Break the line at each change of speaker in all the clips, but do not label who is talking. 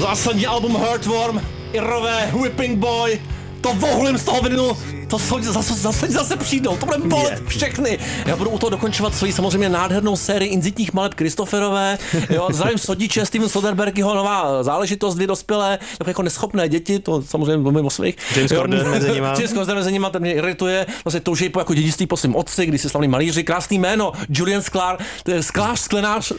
Zásadní album Heartworm, Irové, Whipping Boy, to vohulím z toho vinylu, to zase přijdou, to bude bolet všechny. Já budu u toho dokončovat svoji samozřejmě nádhernou sérii inzitních maleb Christopherové, jo, zdravím Sodiče, Steven Soderbergh, jeho nová záležitost, 2 dospělé, jako neschopné děti, to samozřejmě mluvím o svých.
James Corden mezi nima.
Ten mě irituje, vlastně touží po jako dědictví po svým otci, když si slavný malíři, krásný jméno, Julian Sklar, to je sklář, sklenář.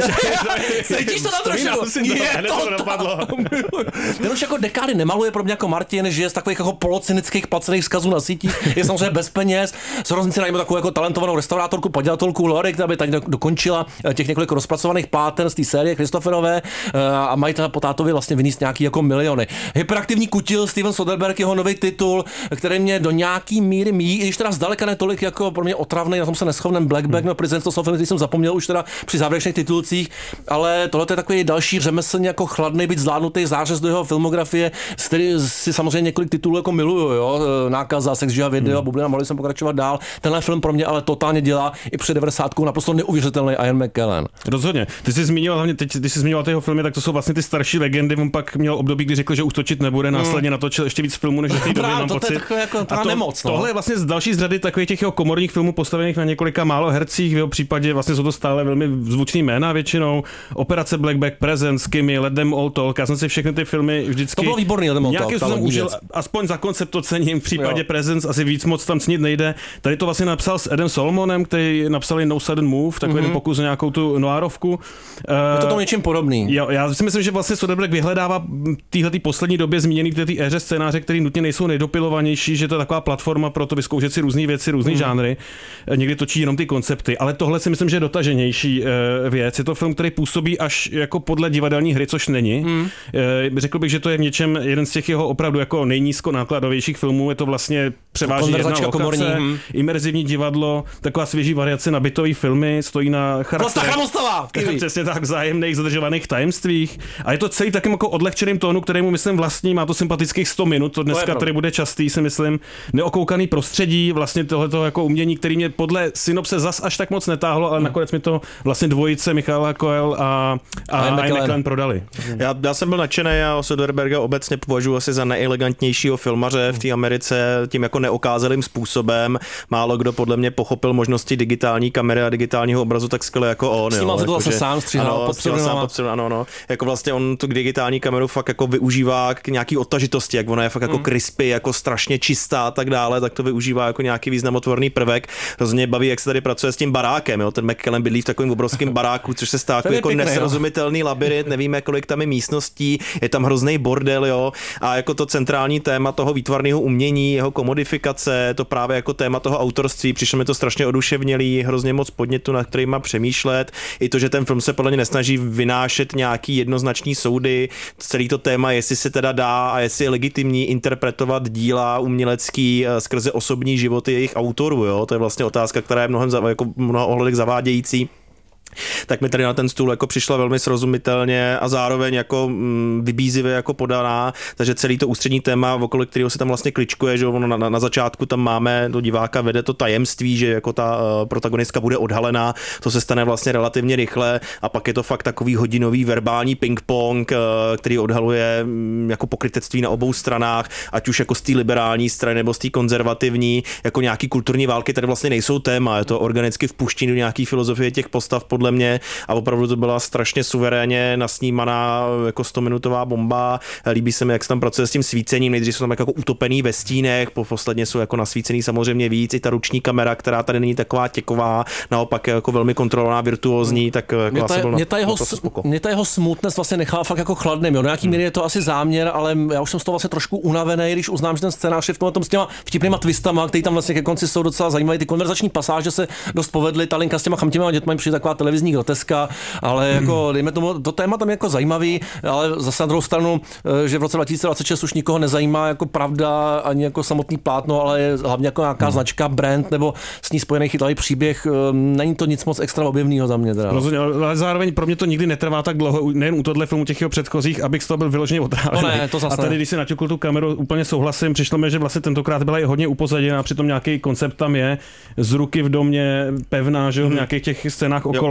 Cítíš to tam trošku? Je to. Ten už jako dekády nemaluje pro mě jako Martin, že je z takových jako polocynických placených vzkazů na sítích, je samozřejmě bez peněz. Soroznici najmou takovou jako talentovanou restaurátorku, padělatelku Lori, která by tady dokončila těch několik rozpracovaných pláten z té série Christopherové a mají teda po tátovi vlastně vyníst nějaký jako miliony. Hyperaktivní kutil, Steven Soderbergh, jeho nový titul, který mě do nějaký míry míjí, i když teda zdaleka netolik jako pro mě otravný, na tom se neschovnem Black Bag, no Prisons, to jsou filmy, který jsem zapomněl už teda při závěrečných titulcích, ale tohle je takový další řemeslně jako chladný, byť zvládnutý zářez do jeho filmografie, z který si samozřejmě několik titulů jako miluju, jo, Nákaza, Sex, živa video, Bublina, mohli jsem pokračovat dál. Tenhle film pro mě ale totálně dělá i před 90 naprosto neuvěřitelný Ian McKellen.
Rozhodně. Ty jsi zmínil hlavně teď, když jsi zmiňoval jeho filmy, tak to jsou vlastně ty starší legendy. On pak měl období, kdy řekl, že už točit nebude, následně natočil ještě víc filmů než v té době, mám pocit.
To je takové jako nemoc, no.
Tohle je vlastně z další z řady takových těch jeho komorních filmů postavených na několika málo hercích. V jeho případě vlastně jsou to stále velmi zvučný jména většinou. Operace Black Bag, Presence, Kimmy, Let Them All Talk. Já jsem si všechny ty filmy vždycky
to bylo výborný, Let Them All
Talk. Jsem užil, aspoň za koncept to cením, v případě Presence asi víc moc tam snít nejde. Tady to vlastně napsal s Adam Solomonem, který napsal No Sudden Move, takový pokus o nějakou tu noárovku.
Je to něčím podobný.
Jo, já si myslím, že vlastně Soderbergh vyhledává v této poslední době zmíněný v té éře scénáře, který nutně nejsou nejdopilovanější, že to je taková platforma pro to vyzkoušet si různé věci, různý žánry. Někdy točí jenom ty koncepty, ale tohle si myslím, že je dotaženější věc. Je to film, který působí až jako podle divadelní hry, což není. Řekl bych, že to je v něčem jeden z těch jeho opravdu jako nejnízkonákladovějších filmů. Je to vlastně převážně jedna lokace, imerzivní divadlo, taková svěží variace na bytový filmy, stojí na charakterech. Přesně tak, vzájemných zadržovaných tajemstvích. A je to celý takým jako odlehčeným tónu, kterému myslím vlastní, má to sympatických 100 minut, to dneska tady bude častý, si myslím. Neokoukaný prostředí, vlastně tohleto jako umění, který mě podle synopse zas až tak moc netáhlo, ale nakonec mi to vlastně dvojice Michaela Coel a Ian McKellen prodali.
Já jsem byl nadšený a Soderbergha obecně považuji asi za nejelegantnějšího filmaře v té Americe, tím jako neokázalým způsobem. Málo kdo podle mě pochopil možnosti digitální kamery a digitálního obrazu tak skvěle jako on.
Snímal to vlastně sám, stříhal
ano. Jako vlastně on tu digitální kameru fakt jako využívá k nějaký odtažitosti, jak ona je fakt jako crispy, jako strašně čistá a tak dále, tak to využívá jako nějaký významotvorný prvek. Hrozně baví, jak se tady pracuje s tím barákem, jo. Ten McKellen bydlí v takovém obrovském baráku, což se stává jako nesrozumitelný labyrint, nevíme, kolik tam je místností, je tam hrozný bordel, jo. A jako to centrální téma toho výtvarného umění, jeho komodifikace, to právě jako téma toho autorství, přišlo mi to strašně oduševnělý, hrozně moc podnětu, na kterým má přemýšlet. I to, že ten film se podle mě nesnaží vynášet nějaký jednoznačný soudy, celý to téma, jestli se teda dá a jestli je legitimní interpretovat díla umělecký skrze osobní životy jejich autorů, jo. To je vlastně otázka, která je jako mnoha ohledech zavádějící. Tak mi tady na ten stůl jako přišla velmi srozumitelně a zároveň jako vybízivě jako podaná, takže celý to ústřední téma, okolo kterého se tam vlastně kličkuje, že na začátku tam máme do diváka vede to tajemství, že jako ta protagonistka bude odhalená, to se stane vlastně relativně rychle a pak je to fakt takový hodinový verbální ping-pong, který odhaluje jako pokrytectví na obou stranách, ať už jako z té liberální strany nebo z té konzervativní, jako nějaký kulturní války tady vlastně nejsou téma, je to organicky vpuštění do nějaký filozofie těch postav podle mě a opravdu to byla strašně suverénně nasnímaná jako 100minutová bomba. Líbí se mi, jak se tam pracuje s tím svícením, nejdřív jsou tam jako utopený ve stínech, posledně jsou jako nasvícený samozřejmě víc, i ta ruční kamera, která tady není taková těková, naopak je jako velmi kontrolovaná, virtuózní, tak jako asi byl
mě ta jeho smutnost vlastně nechala fakt jako chladným, jo. Do nějaký míry je to asi záměr, ale já už jsem z toho vlastně trošku unavený, když uznám, že ten scénář je v tom s těma vtipnýma twistama, který tam vlastně ke konci jsou docela zajímavé, ty konverzační pasáže se dost povedly, ta linka s těma chamtěma dětmi přijde taková televizní groteska, ale jako dejme tomu, to téma tam je jako zajímavý, ale zase na druhou stranu, že v roce 2026 už nikoho nezajímá jako pravda ani jako samotný plátno, ale je hlavně jako nějaká značka, brand nebo s ní spojený chytlavý příběh. Není to nic moc extra objevného za mě teda.
Rozhodně, ale zároveň pro mě to nikdy netrvá tak dlouho, nejen u tohle filmu těch jeho předchozích, abych z toho byl vyloženě otrávený. A tady, když si naťukl tu kameru, úplně souhlasím, přišlo mi, že vlastně tentokrát byla i hodně upozaděná, přitom nějaký koncept tam je, z ruky v domě pevná, že v nějakých těch scénách okolo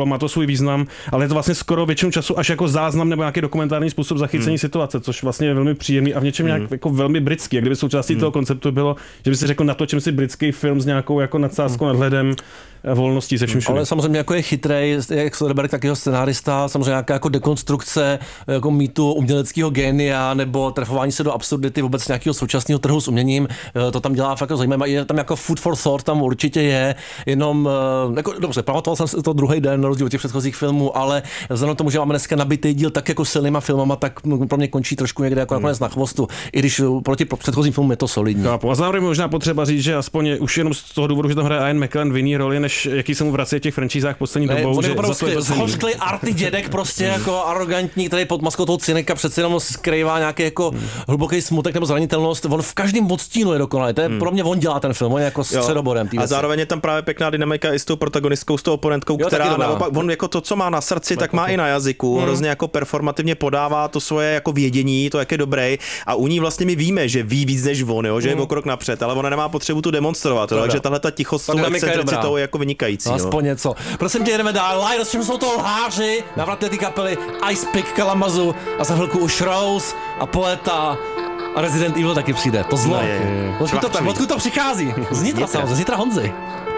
má to svůj význam, ale je to vlastně skoro většinu času až jako záznam nebo nějaký dokumentární způsob zachycení situace, což vlastně je velmi příjemný a v něčem nějak jako velmi britský. A kdyby součástí toho konceptu bylo, že by si řekl, natočím si britský film s nějakou jako nadsázkou, nadhledem, volností se vším všude.
Ale samozřejmě jako je chytrej, jak Soderbergh, tak jeho scenárista, samozřejmě nějaká jako dekonstrukce jako mýtu uměleckého génia nebo trefování se do absurdity vůbec nějakého současného trhu s uměním, to tam dělá fakt zajímavé. Je tam jako food for thought, tam určitě je, jenom, jako, dobře, pamatoval jsem si to druhý den, na rozdíl od těch předchozích filmů, ale vzhledem tomu, že máme dneska nabitý díl tak jako silnýma filmama, tak pro mě končí trošku někde jako nakonec na chvostu, i když proti předchozím filmům je to solidní.
A zároveň možná potřeba říct, že aspoň už jenom z toho důvodu, že tam hraje Ian McKellen v jiný roli, než jaký se mu vrací v těch franšízách poslední dobou, že
zhořklý arty dědek prostě jako arrogantní, který pod maskou toho cynika přece jenom skrývá nějaký jako hluboký smutek nebo zranitelnost. On v každém odstínu je dokonalý. To je pro mě on dělá ten film, on je jako středoborem.
A zároveň je tam právě pěkná dynamika i s tou protagonistkou, s tou oponentkou, která naopak, on jako to, co má na srdci, tak má i na jazyku. Hrozně jako performativně podává to svoje jako vědění, to jak je dobrý. A u ní vlastně my víme, že ví víc než on, jo, že je o krok napřed, ale ona nemá potřebu tu demonstrovat, takže tahle ta tichost s tou excentricitou je jako vynikající.
Aspoň něco. Prosím tě, jdeme dál. Live, s čím jsou to lháři, navratné ty kapely Ice Pick, Kalamazoo a za chvilku už Rose a Poeta a Resident Evil taky přijde. To zlo. Odkud to přichází? Z Nitra samozřejmě, z Nitra Honzy.